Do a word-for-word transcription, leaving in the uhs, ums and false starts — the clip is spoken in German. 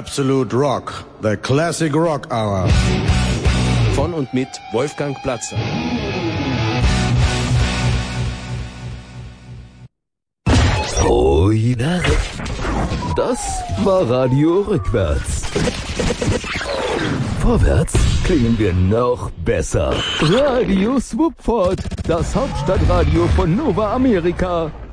Absolute Rock, the Classic Rock Hour. Von und mit Wolfgang Platzer. Oh ja, das war Radio Rückwärts. Vorwärts klingen wir noch besser. Radio Swoopford, das Hauptstadtradio von Nova Amerika.